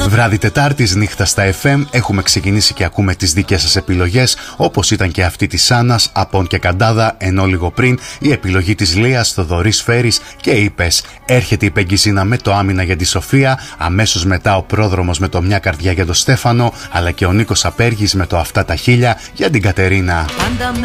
Βράδυ Τετάρτης, νύχτα στα FM, έχουμε ξεκινήσει και ακούμε τις δικές σας επιλογές, όπως ήταν και αυτή της Άννας, Απών και Καντάδα, ενώ λίγο πριν η επιλογή της Λίας, Θοδωρής Φέρης και είπες. Έρχεται η Πεγκιζίνα με το Άμυνα για τη Σοφία, αμέσως μετά ο Πρόδρομος με το Μια Καρδιά για τον Στέφανο, αλλά και ο Νίκος Απέργης με το Αυτά τα Χίλια για την Κατερίνα.